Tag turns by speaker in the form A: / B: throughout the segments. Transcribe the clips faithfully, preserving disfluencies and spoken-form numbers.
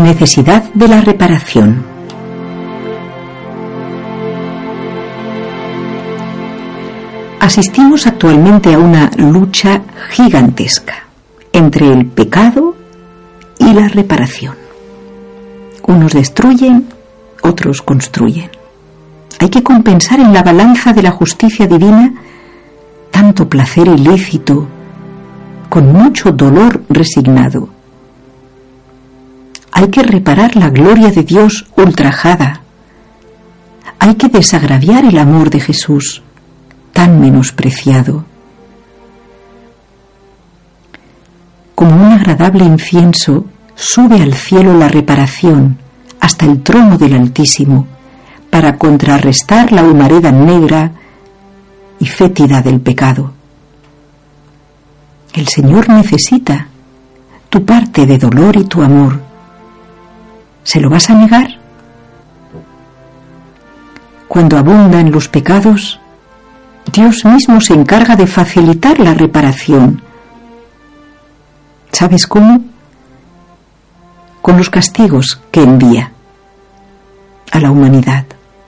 A: Necesidad de la reparación. Asistimos actualmente a una lucha gigantesca entre el pecado y la reparación. Unos destruyen, otros construyen. Hay que compensar en la balanza de la justicia divina tanto placer ilícito con mucho dolor resignado. Hay que reparar la gloria de Dios ultrajada. Hay que desagraviar el amor de Jesús, tan menospreciado. Como un agradable incienso, sube al cielo la reparación hasta el trono del Altísimo para contrarrestar la humareda negra y fétida del pecado. El Señor necesita tu parte de dolor y tu amor. ¿Se lo vas a negar? Cuando abundan los pecados, Dios mismo se encarga de facilitar la reparación. ¿Sabes cómo? Con los castigos que envía a la humanidad.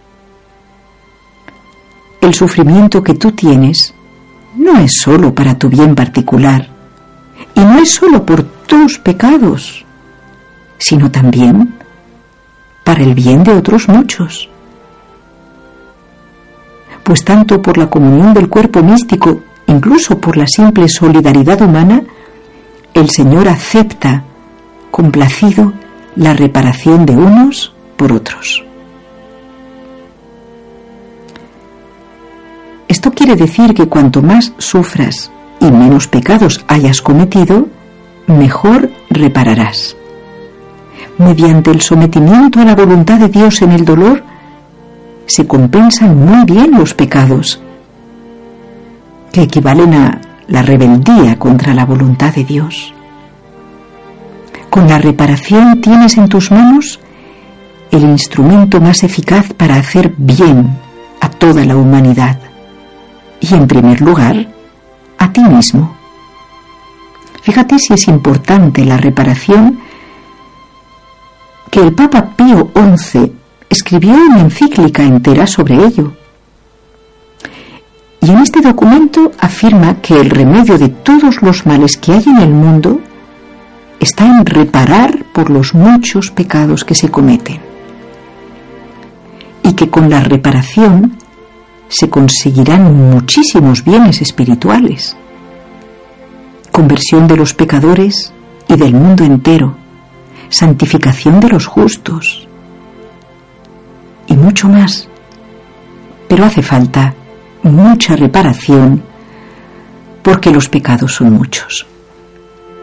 A: El sufrimiento que tú tienes no es solo para tu bien particular y no es solo por tus pecados, sino también para el bien de otros muchos. Pues tanto por la comunión del cuerpo místico, incluso por la simple solidaridad humana, el Señor acepta, complacido, la reparación de unos por otros. Esto quiere decir que cuanto más sufras y menos pecados hayas cometido, mejor repararás. Mediante el sometimiento a la voluntad de Dios en el dolor, se compensan muy bien los pecados, que equivalen a la rebeldía contra la voluntad de Dios. Con la reparación tienes en tus manos el instrumento más eficaz para hacer bien a toda la humanidad y, en primer lugar, a ti mismo. Fíjate si es importante la reparación, que el Papa Pío once escribió una encíclica entera sobre ello. Y en este documento afirma que el remedio de todos los males que hay en el mundo está en reparar por los muchos pecados que se cometen. Y que con la reparación se conseguirán muchísimos bienes espirituales. Conversión de los pecadores y del mundo entero. Santificación de los justos. Y mucho más. Pero hace falta mucha reparación porque los pecados son muchos.